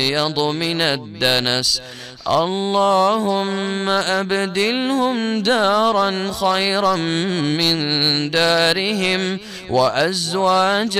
البيض من الدنس. اللهم أبدلهم دارا خيرا من دارهم وأزواجا